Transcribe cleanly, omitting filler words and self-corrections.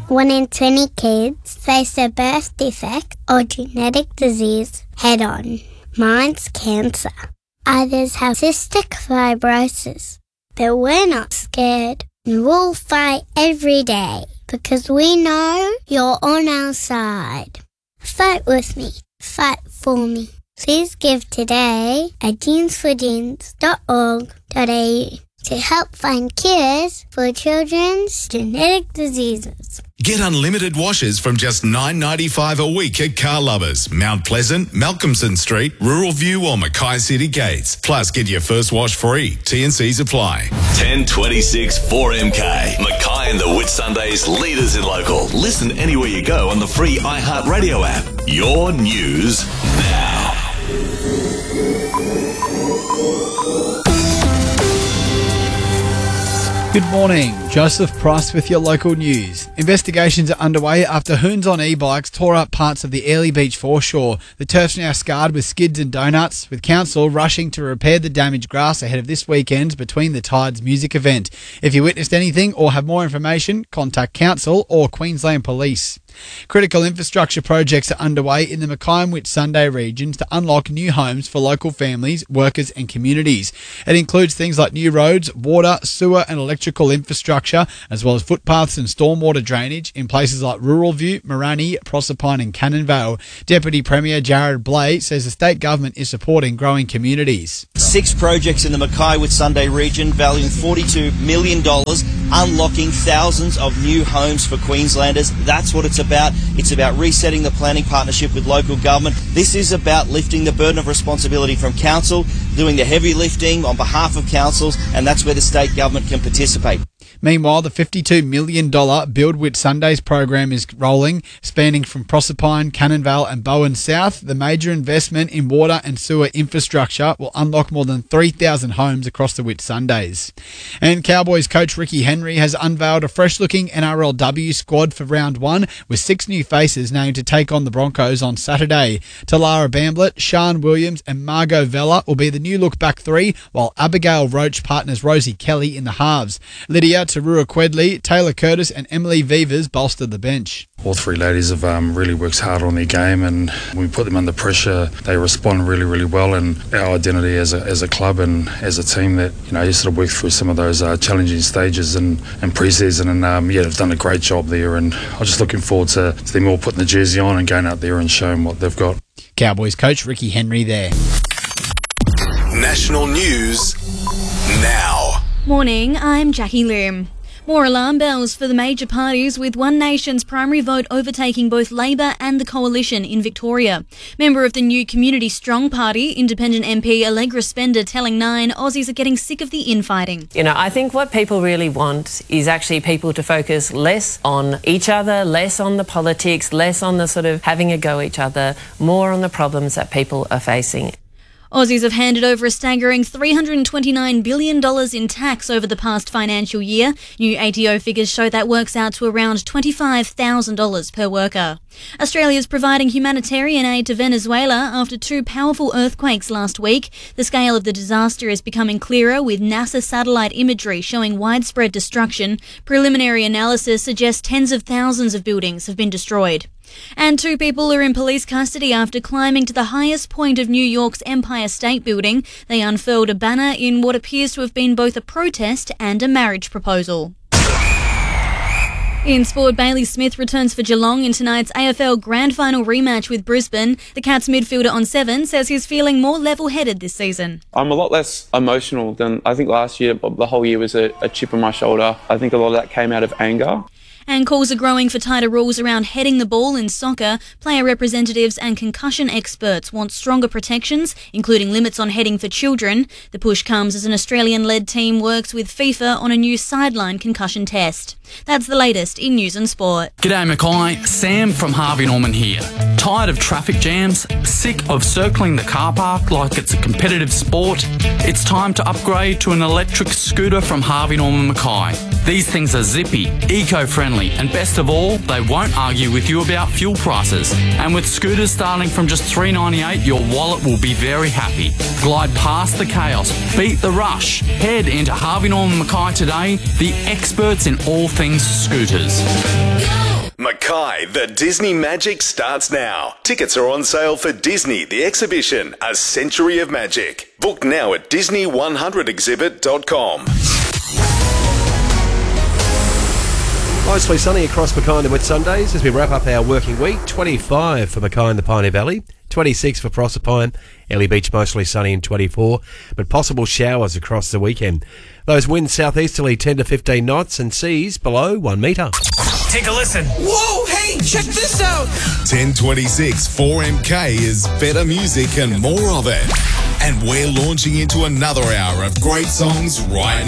1 in 20 kids face a birth defect or genetic disease head-on. Mine's cancer. Others have cystic fibrosis. But we're not scared, and we'll fight every day because we know you're on our side. Fight with me. Fight for me. Please give today at jeansforjeans.org.au to help find cures for children's genetic diseases. Get unlimited washes from just $9.95 a week at Car Lovers, Mount Pleasant, Malcolmson Street, Rural View or Mackay City Gates. Plus, get your first wash free. T&Cs apply. 1026 4MK. Mackay and the Whitsundays leaders in local. Listen anywhere you go on the free iHeartRadio app. Your news now. Good morning, Joseph Price with your local news. Investigations are underway after hoons on e-bikes tore up parts of the Airlie Beach foreshore. The turf's now scarred with skids and donuts, with council rushing to repair the damaged grass ahead of this weekend's Between the Tides music event. If you witnessed anything or have more information, contact council or Queensland Police. Critical infrastructure projects are underway in the Mackay and Whitsunday regions to unlock new homes for local families, workers and communities. It includes things like new roads, water, sewer and electrical infrastructure, as well as footpaths and stormwater drainage in places like Rural View, Morani, Proserpine and Cannon Vale. Deputy Premier Jared Blay says the state government is supporting growing communities. 6 projects in the Mackay Whitsunday region valuing $42 million, unlocking thousands of new homes for Queenslanders. That's what it's about. It's about resetting the planning partnership with local government. This is about lifting the burden of responsibility from council, doing the heavy lifting on behalf of councils, and that's where the state government can participate. Meanwhile, the $52 million Build Whitsundays program is rolling, spanning from Proserpine, Cannon Vale and Bowen South. The major investment in water and sewer infrastructure will unlock more than 3,000 homes across the Whitsundays. And Cowboys coach Ricky Henry has unveiled a fresh-looking NRLW squad for round 1, with 6 new faces named to take on the Broncos on Saturday. Talara Bamblett, Sean Williams and Margot Vella will be the new look back 3, while Abigail Roach partners Rosie Kelly in the halves. Lydia Tarua Quedley, Taylor Curtis and Emily Vivers bolstered the bench. All 3 ladies have really worked hard on their game, and when we put them under pressure, they respond really, really well. And our identity as a club and as a team that, you sort of work through some of those challenging stages and pre-season, and they've done a great job there. And I'm just looking forward to them all putting the jersey on and going out there and showing what they've got. Cowboys coach Ricky Henry there. National news now. Morning, I'm Jackie Lim. More alarm bells for the major parties, with One Nation's primary vote overtaking both Labor and the Coalition in Victoria. Member of the new Community Strong Party, Independent MP Allegra Spender telling Nine Aussies are getting sick of the infighting. I think what people really want is actually people to focus less on each other, less on the politics, less on the sort of having a go at each other, more on the problems that people are facing. Aussies have handed over a staggering $329 billion in tax over the past financial year. New ATO figures show that works out to around $25,000 per worker. Australia's providing humanitarian aid to Venezuela after 2 powerful earthquakes last week. The scale of the disaster is becoming clearer, with NASA satellite imagery showing widespread destruction. Preliminary analysis suggests tens of thousands of buildings have been destroyed. And 2 people are in police custody after climbing to the highest point of New York's Empire State Building. They unfurled a banner in what appears to have been both a protest and a marriage proposal. In sport, Bailey Smith returns for Geelong in tonight's AFL Grand Final rematch with Brisbane. The Cats midfielder on 7 says he's feeling more level-headed this season. I'm a lot less emotional than I think last year. The whole year was a chip on my shoulder. I think a lot of that came out of anger. And calls are growing for tighter rules around heading the ball in soccer. Player representatives and concussion experts want stronger protections, including limits on heading for children. The push comes as an Australian-led team works with FIFA on a new sideline concussion test. That's the latest in news and sport. G'day Mackay, Sam from Harvey Norman here. Tired of traffic jams? Sick of circling the car park like it's a competitive sport? It's time to upgrade to an electric scooter from Harvey Norman Mackay. These things are zippy, eco-friendly, and best of all, they won't argue with you about fuel prices. And with scooters starting from just $3.98, your wallet will be very happy. Glide past the chaos, beat the rush. Head into Harvey Norman Mackay today, the experts in all things scooters. Go! Mackay, the Disney Magic starts now. Tickets are on sale for Disney, the exhibition, A Century of Magic. Book now at Disney100exhibit.com. Mostly sunny across Mackay and the Whitsundays as we wrap up our working week. 25 for Mackay and the Pioneer Valley, 26 for Proserpine, Airlie Beach mostly sunny and 24, but possible showers across the weekend. Those winds southeasterly 10 to 15 knots and seas below 1 metre. Take a listen. Whoa, hey, check this out. 1026 4MK is better music and more of it. And we're launching into another hour of great songs right now.